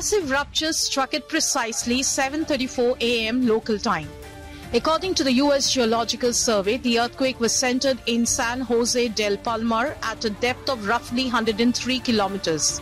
massive rupture struck at precisely 7:34 a.m. local time. According to the U.S. Geological Survey, the earthquake was centered in San Jose del Palmar at a depth of roughly 103 kilometers.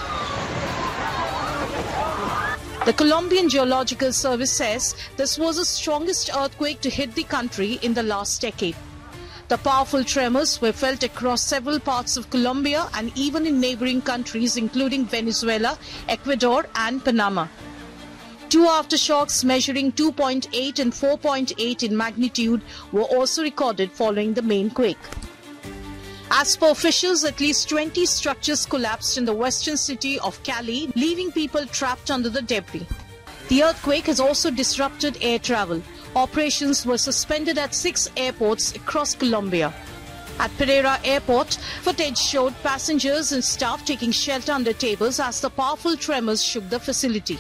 The Colombian Geological Service says this was the strongest earthquake to hit the country in the last decade. The powerful tremors were felt across several parts of Colombia and even in neighboring countries including Venezuela, Ecuador and Panama. Two aftershocks measuring 2.8 and 4.8 in magnitude were also recorded following the main quake. As per officials, at least 20 structures collapsed in the western city of Cali, leaving people trapped under the debris. The earthquake has also disrupted air travel. Operations were suspended at 6 airports across Colombia. At Pereira Airport, footage showed passengers and staff taking shelter under tables as the powerful tremors shook the facility.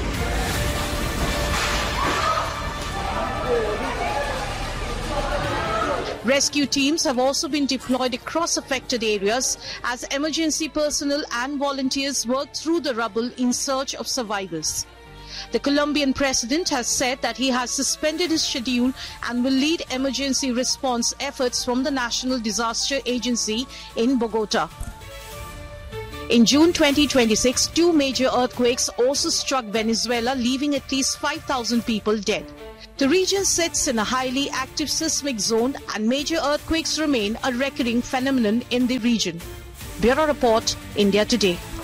Rescue teams have also been deployed across affected areas as emergency personnel and volunteers work through the rubble in search of survivors. The Colombian president has said that he has suspended his schedule and will lead emergency response efforts from the National Disaster Agency in Bogota. In June 2026, two major earthquakes also struck Venezuela, leaving at least 5,000 people dead. The region sits in a highly active seismic zone and major earthquakes remain a recurring phenomenon in the region. Bureau Report, India Today.